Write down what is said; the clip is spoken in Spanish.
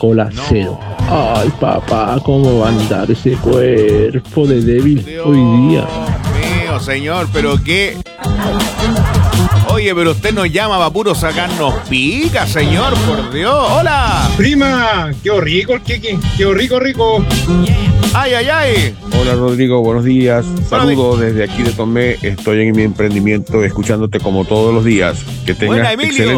Coca-Cola cero. Ay, papá, ¿cómo va a andar ese cuerpo de débil hoy día? Mío, señor, pero qué... Oye, pero usted nos llama para puro sacarnos pica, señor, por Dios. ¡Hola! Prima, qué rico el queque, qué rico. ¡Ay, ay, ay! Hola Rodrigo, buenos días. Saludos desde aquí de Tomé. Estoy en mi emprendimiento escuchándote como todos los días. Que tengas Buena, Emilio. excelente